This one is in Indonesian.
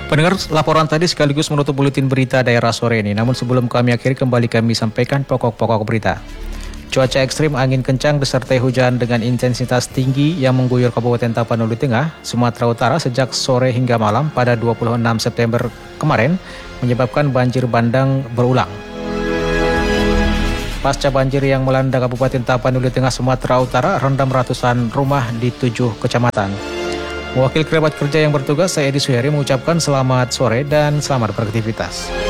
Pendengar, laporan tadi sekaligus menutup buletin berita daerah sore ini. Namun sebelum kami akhiri, kembali kami sampaikan pokok-pokok berita. Cuaca ekstrim, angin kencang disertai hujan dengan intensitas tinggi yang mengguyur Kabupaten Tapanuli Tengah, Sumatera Utara sejak sore hingga malam pada 26 September kemarin menyebabkan banjir bandang berulang. Pasca banjir yang melanda Kabupaten Tapanuli Tengah, Sumatera Utara, rendam ratusan rumah di 7 kecamatan. Wakil kerabat kerja yang bertugas, saya Edi Suheri, mengucapkan selamat sore dan selamat beraktivitas.